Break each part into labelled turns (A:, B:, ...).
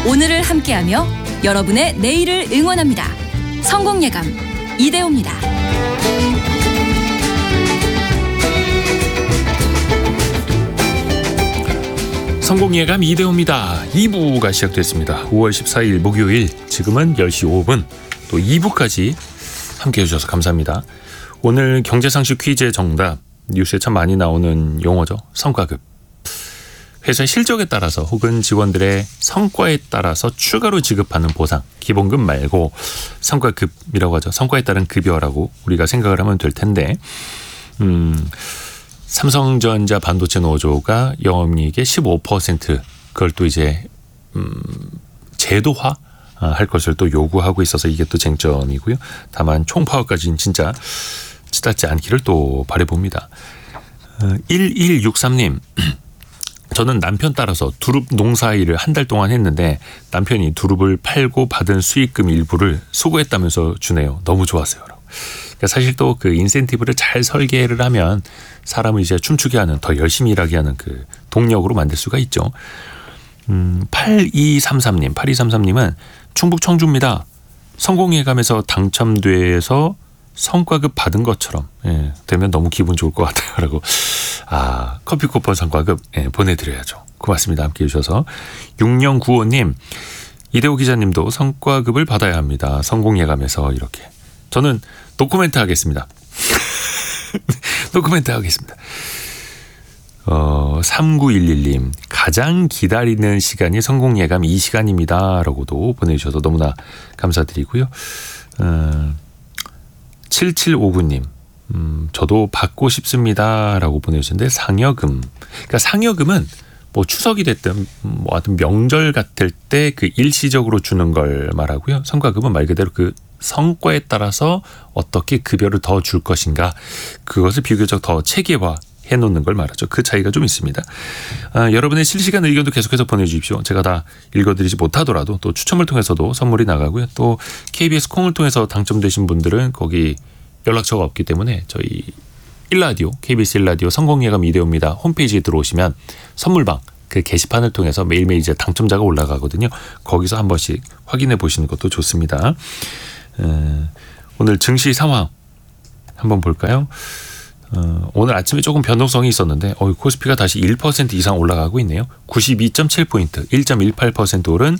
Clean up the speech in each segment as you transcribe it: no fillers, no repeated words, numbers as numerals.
A: 오늘을 함께하며 여러분의 내일을 응원합니다. 성공예감 이대호입니다.
B: 성공예감 이대호입니다. 2부가 시작됐습니다. 5월 14일 목요일 지금은 10시 5분 또 2부까지 함께해 주셔서 감사합니다. 오늘 경제상식 퀴즈의 정답, 뉴스에 참 많이 나오는 용어죠. 성과급. 회사의 실적에 따라서 혹은 직원들의 성과에 따라서 추가로 지급하는 보상, 기본급 말고 성과급이라고 하죠. 성과에 따른 급여라고 우리가 생각을 하면 될 텐데 삼성전자 반도체 노조가 영업이익의 15% 그걸 또 이제 제도화 할 것을 또 요구하고 있어서 이게 또 쟁점이고요. 다만 총파업까지는 진짜 치닫지 않기를 또 바라봅니다. 1163님. 저는 남편 따라서 두릅 농사일을 한 달 동안 했는데 남편이 두릅을 팔고 받은 수익금 일부를 수고했다면서 주네요. 너무 좋았어요. 그러니까 사실 또 그 인센티브를 잘 설계를 하면 사람을 이제 춤추게 하는, 더 열심히 일하게 하는 그 동력으로 만들 수가 있죠. 8233님은 충북 청주입니다. 성공예감에서 당첨돼서 성과급 받은 것처럼 되면 너무 기분 좋을 것 같아요. 라고. 커피 쿠폰 성과급 보내드려야죠. 고맙습니다. 함께해 주셔서. 6095님, 이대호 기자님도 성과급을 받아야 합니다. 성공예감에서 이렇게. 저는 노코멘트 하겠습니다. 노코멘트 하겠습니다. 3911님, 가장 기다리는 시간이 성공예감 이 시간입니다. 라고도 보내주셔서 너무나 감사드리고요. 7759님, 저도 받고 싶습니다. 라고 보내주셨는데 상여금. 그러니까 상여금은 뭐 추석이 됐든 뭐 하여튼 명절 같을 때 그 일시적으로 주는 걸 말하고요. 성과급은 말 그대로 그 성과에 따라서 어떻게 급여를 더 줄 것인가, 그것을 비교적 더 체계화 해놓는 걸 말하죠. 그 차이가 좀 있습니다. 여러분의 실시간 의견도 계속해서 보내주십시오. 제가 다 읽어드리지 못하더라도 또 추첨을 통해서도 선물이 나가고요. 또 KBS 콩을 통해서 당첨되신 분들은 거기 연락처가 없기 때문에 저희 1라디오, KBS 1라디오 성공예감 이대호입니다. 홈페이지에 들어오시면 선물방 그 게시판을 통해서 매일매일 이제 당첨자가 올라가거든요. 거기서 한 번씩 확인해 보시는 것도 좋습니다. 오늘 증시 상황 한번 볼까요? 오늘 아침에 조금 변동성이 있었는데 코스피가 다시 1% 이상 올라가고 있네요. 92.7포인트, 1.18% 오른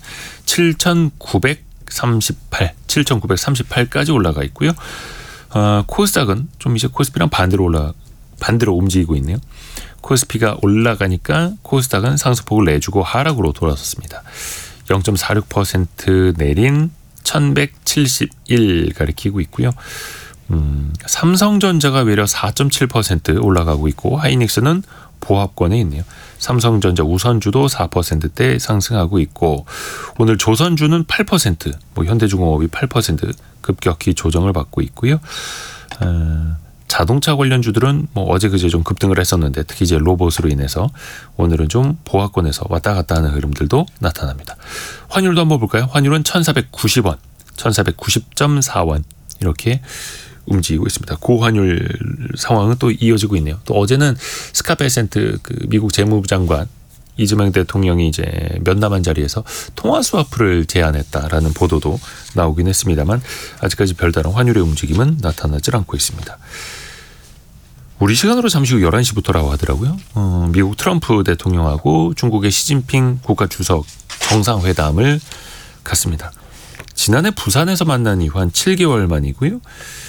B: 7,938까지 올라가 있고요. 코스닥은 좀 이제 코스피랑 반대로 움직이고 있네요. 코스피가 올라가니까 코스닥은 상승폭을 내주고 하락으로 돌아섰습니다. 0.46% 내린 1171 가리키고 있고요. 삼성전자가 외려 4.7% 올라가고 있고 하이닉스는 보합권에 있네요. 삼성전자 우선주도 4%대 상승하고 있고 오늘 조선주는 8%, 뭐 현대중공업이 8% 급격히 조정을 받고 있고요. 자동차 관련주들은 뭐 어제 그제 좀 급등을 했었는데 특히 이제 로봇으로 인해서 오늘은 좀 보합권에서 왔다 갔다 하는 흐름들도 나타납니다. 환율도 한번 볼까요? 환율은 1,490원, 1,490.4원 이렇게 움직이고 있습니다. 고환율 상황은 또 이어지고 있네요. 또 어제는 스카베센트 그 미국 재무부 장관 이재명 대통령이 이제 면담한 자리에서 통화 스와프를 제안했다라는 보도도 나오긴 했습니다만 아직까지 별다른 환율의 움직임은 나타나질 않고 있습니다. 우리 시간으로 잠시 후 11시부터라고 하더라고요. 미국 트럼프 대통령하고 중국의 시진핑 국가주석 정상회담을 갖습니다. 지난해 부산에서 만난 이후 한 7개월 만이고요.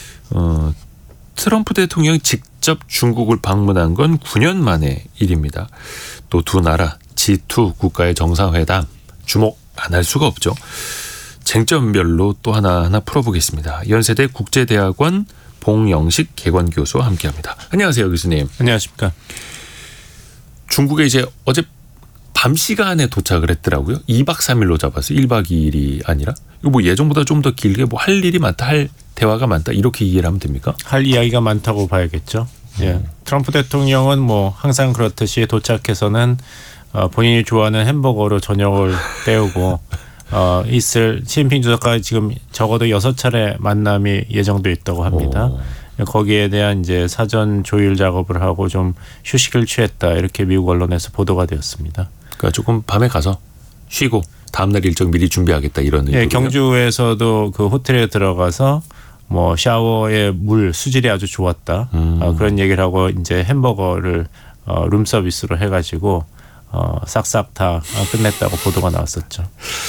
B: 트럼프 대통령이 직접 중국을 방문한 건 9년 만의 일입니다. 또 두 나라 G2 국가의 정상회담 주목 안 할 수가 없죠. 쟁점별로 또 하나하나 풀어보겠습니다. 연세대 국제대학원 봉영식 개관교수와 함께합니다. 안녕하세요, 교수님.
C: 안녕하십니까.
B: 중국에 이제 어제 밤 시간에 도착을 했더라고요. 2박 3일로 잡아서 1박 2일이 아니라 이거 뭐 예전보다 좀 더 길게 뭐 할 일이 많다, 할 대화가 많다 이렇게 이해를 하면 됩니까?
C: 할 이야기가 많다고 봐야겠죠. 예. 트럼프 대통령은 뭐 항상 그렇듯이 도착해서는 본인이 좋아하는 햄버거로 저녁을 때우고 있을 시진핑 주석과 지금 적어도 6차례 만남이 예정돼 있다고 합니다. 거기에 대한 이제 사전 조율 작업을 하고 좀 휴식을 취했다 이렇게 미국 언론에서 보도가 되었습니다.
B: 그러니까 조금 밤에 가서 쉬고 다음날 일정 미리 준비하겠다 이런 의도로요?
C: 예, 경주에서도 그 호텔에 들어가서 뭐 샤워의 물 수질이 아주 좋았다. 그런 얘기를 하고 이제 햄버거를 룸 서비스로 해가지고 싹싹 다 끝냈다고 보도가 나왔었죠.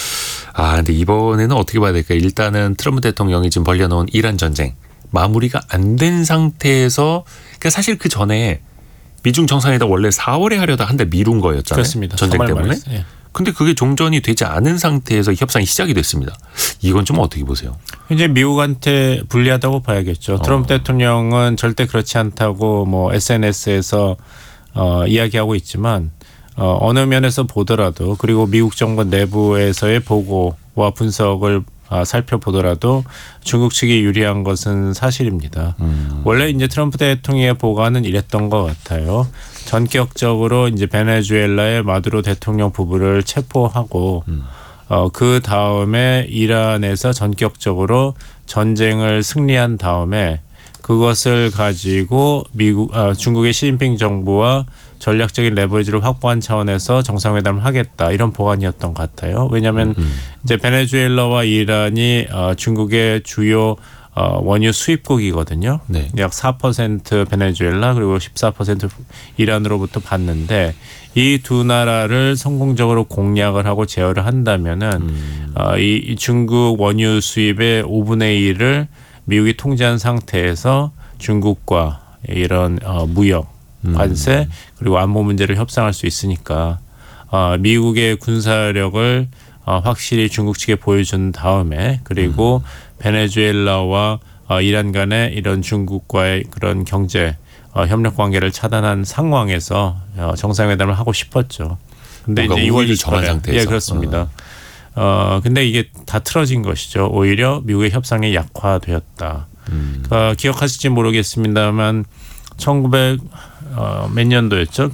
B: 근데 이번에는 어떻게 봐야 될까요? 일단은 트럼프 대통령이 지금 벌려놓은 이란 전쟁 마무리가 안 된 상태에서, 그러니까 사실 그 전에 미중 정상회담 원래 4월에 하려다 한 달 미룬 거였잖아요.
C: 그렇습니다.
B: 전쟁 때문에.
C: 예.
B: 근데 그게 종전이 되지 않은 상태에서 협상이 시작이 됐습니다. 이건 좀 어떻게 보세요?
C: 이제 미국한테 불리하다고 봐야겠죠. 트럼프 대통령은 절대 그렇지 않다고 뭐 SNS에서 이야기하고 있지만 어느 면에서 보더라도, 그리고 미국 정부 내부에서의 보고와 분석을 살펴보더라도 중국 측이 유리한 것은 사실입니다. 원래 이제 트럼프 대통령의 보고는 이랬던 것 같아요. 전격적으로 이제 베네수엘라의 마두로 대통령 부부를 체포하고 그 다음에 이란에서 전격적으로 전쟁을 승리한 다음에 그것을 가지고 중국의 시진핑 정부와 전략적인 레버리지를 확보한 차원에서 정상회담을 하겠다, 이런 보관이었던 것 같아요. 왜냐하면 이제 베네수엘라와 이란이 중국의 주요 원유 수입국이거든요.
B: 네.
C: 약 4% 베네수엘라 그리고 14% 이란으로부터 받는데, 이 두 나라를 성공적으로 공략을 하고 제어를 한다면은 이 중국 원유 수입의 5분의 1을 미국이 통제한 상태에서 중국과 이런 무역, 관세 그리고 안보 문제를 협상할 수 있으니까 미국의 군사력을 확실히 중국 측에 보여준 다음에, 그리고 베네수엘라와 이란 간의 이런 중국과의 그런 경제 협력 관계를 차단한 상황에서 정상회담을 하고 싶었죠. 근데 이제 2월
B: 정한 상태에서.
C: 예, 그렇습니다. 근데 이게 다 틀어진 것이죠. 오히려 미국의 협상이 약화되었다. 기억하실지 모르겠습니다만 1900 몇 년도였죠?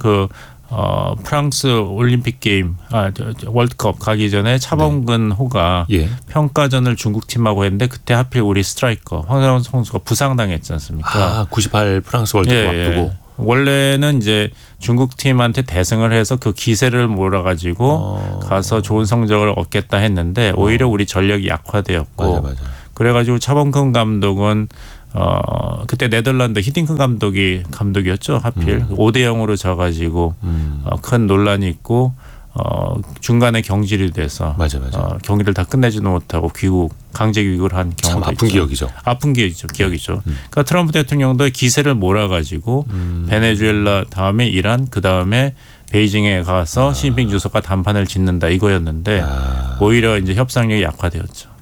C: 프랑스 올림픽 게임, 월드컵 가기 전에 차범근 호가 평가전을 중국 팀하고 했는데, 그때 하필 우리 스트라이커 황선홍 선수가 부상당했지 않습니까?
B: 98 프랑스 월드컵 앞두고.
C: 원래는 이제 중국 팀한테 대승을 해서 그 기세를 몰아가지고 가서 좋은 성적을 얻겠다 했는데, 오히려 우리 전력이 약화되었고,
B: 맞아.
C: 그래가지고 차범근 감독은 그때 네덜란드 히딩크 감독이었죠. 하필 5대0으로 져가지고 큰 논란이 있고 중간에 경질이 돼서
B: 맞아.
C: 경기를 다 끝내지도 못하고 강제 귀국을 한 경우가
B: 참 아픈
C: 있죠.
B: 기억이죠.
C: 아픈 기억이죠. 그러니까 트럼프 대통령도 기세를 몰아가지고 베네수엘라 다음에 이란, 그 다음에 베이징에 가서 시진핑 주석과 담판을 짓는다, 이거였는데 오히려 이제 협상력이 약화되었죠.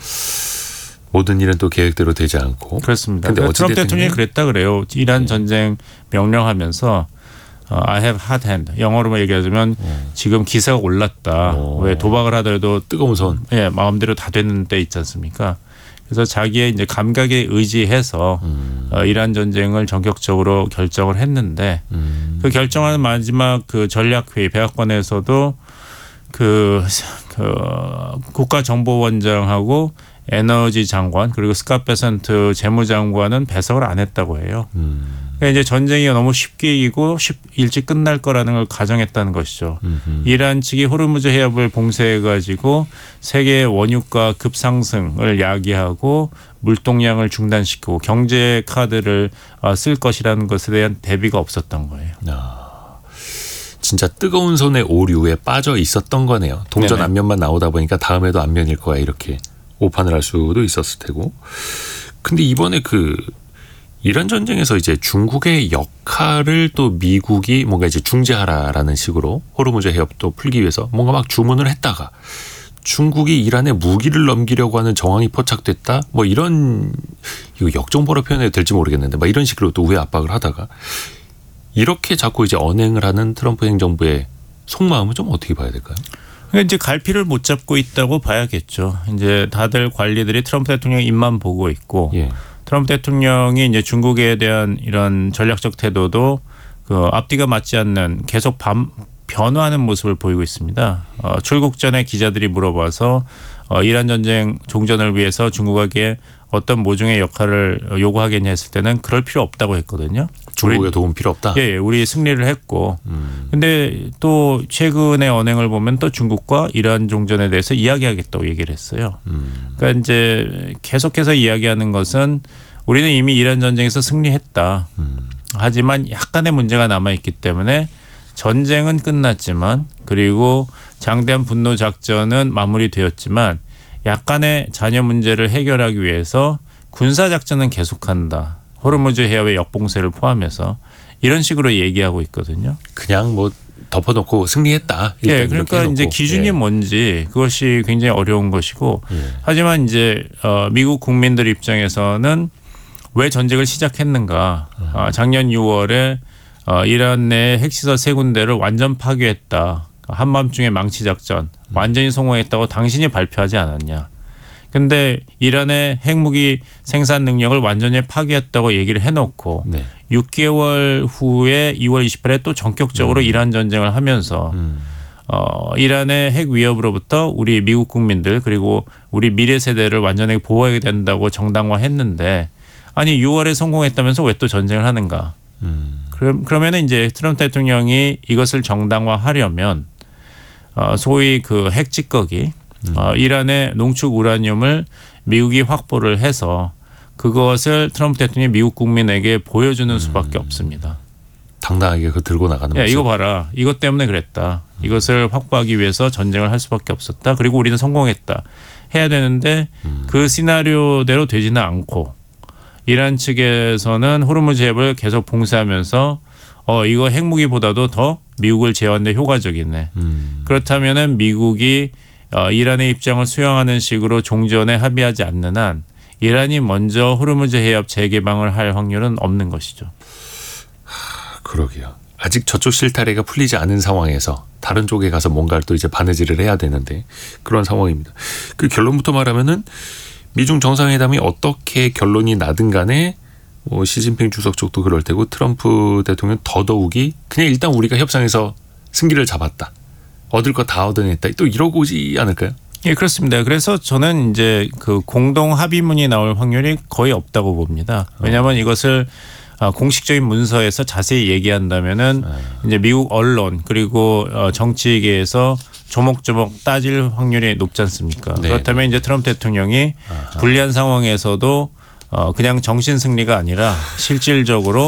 B: 모든 일은 또 계획대로 되지 않고.
C: 그렇습니다. 그러니까 트럼프 대통령이 그랬다 그래요. 이란 전쟁 명령하면서 I have hot hand, 영어로 얘기하자면 지금 기세가 올랐다. 왜 도박을 하더라도
B: 뜨거운 손.
C: 예, 마음대로 다 되는 때 있지 않습니까? 그래서 자기의 이제 감각에 의지해서 이란 전쟁을 전격적으로 결정을 했는데, 그 결정하는 마지막 그 전략회의 백악관에서도 그 국가정보원장하고 에너지 장관 그리고 스캇 베센트 재무장관은 배석을 안 했다고 해요. 그러니까 이제 전쟁이 너무 쉽게 이기고 일찍 끝날 거라는 걸 가정했다는 것이죠. 이란 측이 호르무즈 해협을 봉쇄해가지고 세계 원유가 급상승을 야기하고 물동량을 중단시키고 경제 카드를 쓸 것이라는 것에 대한 대비가 없었던 거예요.
B: 진짜 뜨거운 손의 오류에 빠져 있었던 거네요. 동전 네네. 앞면만 나오다 보니까 다음에도 앞면일 거야, 이렇게 오판을 할 수도 있었을 테고. 근데 이번에 그 이란 전쟁에서 이제 중국의 역할을 또 미국이 뭔가 이제 중재하라라는 식으로 호르무즈 해협도 풀기 위해서 뭔가 막 주문을 했다가 중국이 이란에 무기를 넘기려고 하는 정황이 포착됐다. 뭐 이런, 이거 역정보로 표현해도 될지 모르겠는데 막 이런 식으로 또 우회 압박을 하다가 이렇게 자꾸 이제 언행을 하는 트럼프 행정부의 속마음은 좀 어떻게 봐야 될까요?
C: 그러니까 이제 갈피를 못 잡고 있다고 봐야겠죠. 이제 다들 관리들이 트럼프 대통령 입만 보고 있고, 예. 트럼프 대통령이 이제 중국에 대한 이런 전략적 태도도 그 앞뒤가 맞지 않는 계속 변화하는 모습을 보이고 있습니다. 출국 전에 기자들이 물어봐서 이란 전쟁 종전을 위해서 중국에게 어떤 모종의 역할을 요구하겠냐 했을 때는 그럴 필요 없다고 했거든요.
B: 중국의 도움 필요 없다.
C: 예, 우리 승리를 했고. 근데 또 최근의 언행을 보면 또 중국과 이란 종전에 대해서 이야기하겠다고 얘기를 했어요. 그러니까 이제 계속해서 이야기하는 것은 우리는 이미 이란 전쟁에서 승리했다. 하지만 약간의 문제가 남아있기 때문에 전쟁은 끝났지만 그리고 장대한 분노 작전은 마무리되었지만 약간의 잔여 문제를 해결하기 위해서 군사작전은 계속한다. 호르무즈 해협의 역봉쇄를 포함해서 이런 식으로 얘기하고 있거든요.
B: 그냥 뭐 덮어놓고 승리했다.
C: 예, 그러니까 이제 기준이 뭔지 그것이 굉장히 어려운 것이고 하지만 이제 미국 국민들 입장에서는 왜 전쟁을 시작했는가. 작년 6월에 이란 내 핵시설 3군데를 완전 파괴했다. 한밤중에 망치작전 완전히 성공했다고 당신이 발표하지 않았냐. 근데 이란의 핵무기 생산 능력을 완전히 파괴했다고 얘기를 해놓고 6개월 후에 2월 28일에 또 전격적으로 이란 전쟁을 하면서 이란의 핵 위협으로부터 우리 미국 국민들 그리고 우리 미래 세대를 완전히 보호해야 된다고 정당화했는데 아니 6월에 성공했다면서 왜 또 전쟁을 하는가. 그러면은 이제 트럼프 대통령이 이것을 정당화하려면 소위 그 핵 찌꺼기 이란의 농축 우라늄을 미국이 확보를 해서 그것을 트럼프 대통령이 미국 국민에게 보여주는 수밖에 없습니다.
B: 당당하게 그거 들고 나가는
C: 야,
B: 모습.
C: 이거 봐라. 이것 때문에 그랬다. 이것을 확보하기 위해서 전쟁을 할 수밖에 없었다. 그리고 우리는 성공했다. 해야 되는데 그 시나리오대로 되지는 않고 이란 측에서는 호르무즈 해협을 계속 봉쇄하면서 이거 핵무기보다도 더 미국을 제어하는 데 효과적이네. 그렇다면은 미국이 이란의 입장을 수용하는 식으로 종전에 합의하지 않는 한 이란이 먼저 호르무즈 해협 재개방을 할 확률은 없는 것이죠.
B: 그러게요. 아직 저쪽 실타래가 풀리지 않은 상황에서 다른 쪽에 가서 뭔가를 또 이제 바느질을 해야 되는데 그런 상황입니다. 그 결론부터 말하면은 미중 정상회담이 어떻게 결론이 나든 간에 시진핑 주석 쪽도 그럴 테고 트럼프 대통령 더더욱이 그냥 일단 우리가 협상에서 승기를 잡았다. 얻을 거 다 얻어냈다. 또 이러고 오지 않을까요?
C: 예, 그렇습니다. 그래서 저는 이제 그 공동 합의문이 나올 확률이 거의 없다고 봅니다. 왜냐하면 이것을 공식적인 문서에서 자세히 얘기한다면은 이제 미국 언론 그리고 정치계에서 조목조목 따질 확률이 높지 않습니까?
B: 네.
C: 그렇다면 이제 트럼프 대통령이 불리한 상황에서도 그냥 정신 승리가 아니라 실질적으로